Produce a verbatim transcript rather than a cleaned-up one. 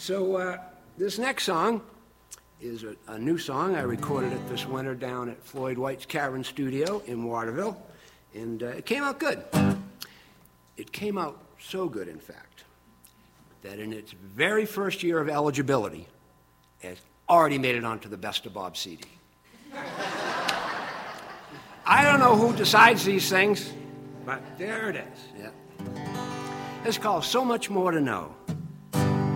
So uh, this next song is a, a new song. I recorded it this winter down at Floyd White's Cavern Studio in Waterville, and uh, it came out good. It came out so good, in fact, that in its very first year of eligibility, it already made it onto the Best of Bob C D. I don't know who decides these things, but there it is. Yeah. It's called So Much More to Know.